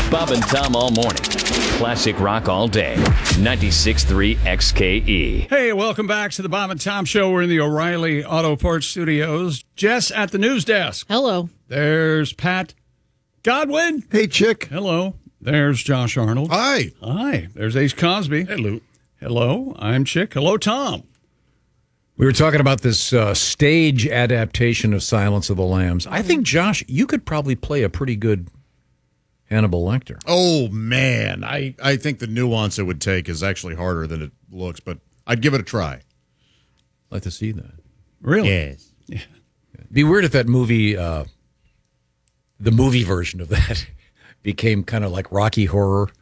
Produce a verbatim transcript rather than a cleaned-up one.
Bob and Tom all morning. Classic rock all day. ninety-six point three X K E. Hey, welcome back to the Bob and Tom Show. We're in the O'Reilly Auto Parts Studios. Jess at the news desk. Hello. There's Pat Godwin. Hey, chick. Hello. There's Josh Arnold. Hi. Hi. There's Ace Cosby. Hello. Hello. I'm Chick. Hello, Tom. We were talking about this uh, stage adaptation of Silence of the Lambs. I think, Josh, you could probably play a pretty good Hannibal Lecter. Oh, man. I, I think the nuance it would take is actually harder than it looks, but I'd give it a try. I'd like to see that. Really? Yes. Yeah. It'd be weird if that movie, uh, the movie version of that, became kind of like Rocky Horror.